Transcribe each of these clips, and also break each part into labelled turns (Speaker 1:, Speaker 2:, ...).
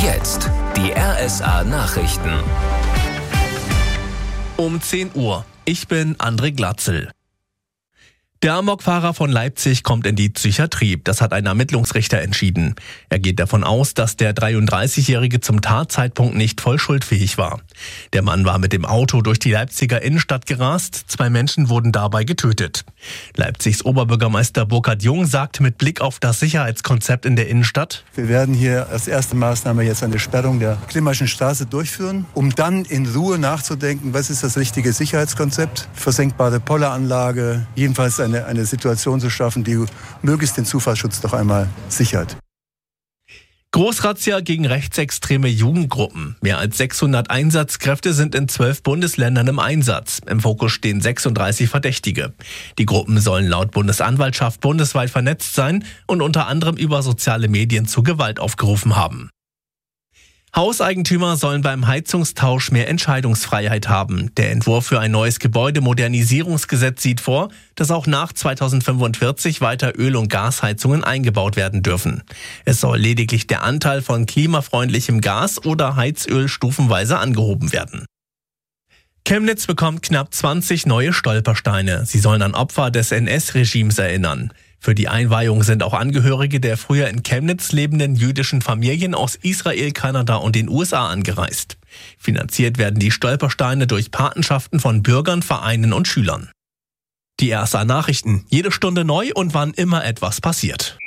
Speaker 1: jetzt die RSA Nachrichten.
Speaker 2: Um 10 Uhr. Ich bin André Glatzel. Der Amokfahrer von Leipzig kommt in die Psychiatrie. Das hat ein Ermittlungsrichter entschieden. Er geht davon aus, dass der 33-Jährige zum Tatzeitpunkt nicht voll schuldfähig war. Der Mann war mit dem Auto durch die Leipziger Innenstadt gerast. 2 Menschen wurden dabei getötet. Leipzigs Oberbürgermeister Burkhard Jung sagt mit Blick auf das Sicherheitskonzept in der Innenstadt:
Speaker 3: Wir werden hier als erste Maßnahme jetzt eine Sperrung der Klimmerschen Straße durchführen, um dann in Ruhe nachzudenken, was ist das richtige Sicherheitskonzept. Versenkbare Polleranlage, jedenfalls eine Situation zu schaffen, die möglichst den Zufahrtsschutz noch einmal sichert.
Speaker 2: Großrazzia gegen rechtsextreme Jugendgruppen. Mehr als 600 Einsatzkräfte sind in 12 Bundesländern im Einsatz. Im Fokus stehen 36 Verdächtige. Die Gruppen sollen laut Bundesanwaltschaft bundesweit vernetzt sein und unter anderem über soziale Medien zu Gewalt aufgerufen haben. Hauseigentümer sollen beim Heizungstausch mehr Entscheidungsfreiheit haben. Der Entwurf für ein neues Gebäudemodernisierungsgesetz sieht vor, dass auch nach 2045 weiter Öl- und Gasheizungen eingebaut werden dürfen. Es soll lediglich der Anteil von klimafreundlichem Gas oder Heizöl stufenweise angehoben werden. Chemnitz bekommt knapp 20 neue Stolpersteine. Sie sollen an Opfer des NS-Regimes erinnern. Für die Einweihung sind auch Angehörige der früher in Chemnitz lebenden jüdischen Familien aus Israel, Kanada und den USA angereist. Finanziert werden die Stolpersteine durch Patenschaften von Bürgern, Vereinen und Schülern. Die RSA Nachrichten, jede Stunde neu und wann immer etwas passiert.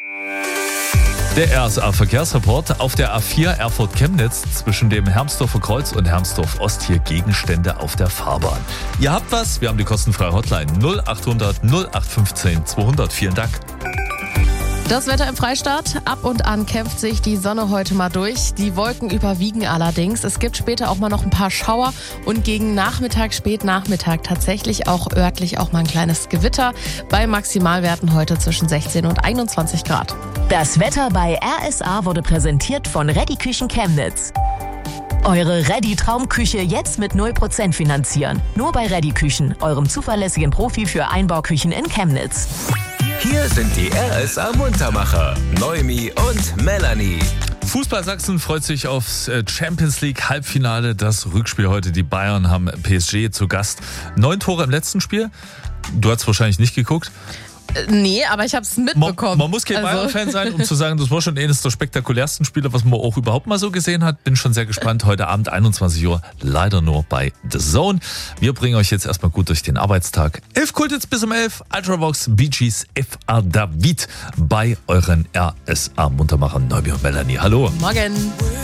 Speaker 4: Der RSA Verkehrsreport: Auf der A4 Erfurt-Chemnitz zwischen dem Hermsdorfer Kreuz und Hermsdorf Ost hier Gegenstände auf der Fahrbahn. Ihr habt was? Wir haben die kostenfreie Hotline 0800 0815 200. Vielen Dank.
Speaker 5: Das Wetter im Freistaat. Ab und an kämpft sich die Sonne heute mal durch. Die Wolken überwiegen allerdings. Es gibt später auch mal noch ein paar Schauer und gegen Nachmittag, Spätnachmittag tatsächlich auch örtlich auch mal ein kleines Gewitter. Bei Maximalwerten heute zwischen 16 und 21 Grad.
Speaker 6: Das Wetter bei RSA wurde präsentiert von Reddy Küchen Chemnitz. Eure Reddy Traumküche jetzt mit 0% finanzieren. Nur bei Reddy Küchen, eurem zuverlässigen Profi für Einbauküchen in Chemnitz.
Speaker 1: Hier sind die RSA Muntermacher, Noemi und Melanie.
Speaker 4: Fußball Sachsen freut sich aufs Champions League Halbfinale. Das Rückspiel heute. Die Bayern haben PSG zu Gast. 9 Tore im letzten Spiel. Du hast wahrscheinlich nicht geguckt.
Speaker 5: Nee, aber ich habe es mitbekommen.
Speaker 4: Man muss kein Bayern-Fan sein, um zu sagen, das war schon eines der spektakulärsten Spiele, was man auch überhaupt mal so gesehen hat. Bin schon sehr gespannt. Heute Abend 21 Uhr, leider nur bei The Zone. Wir bringen euch jetzt erstmal gut durch den Arbeitstag. 11 Kult jetzt bis um 11. Ultravox, Bee Gees, F.A. David bei euren RSA Muntermachern Noemi und Melanie. Hallo.
Speaker 5: Morgen.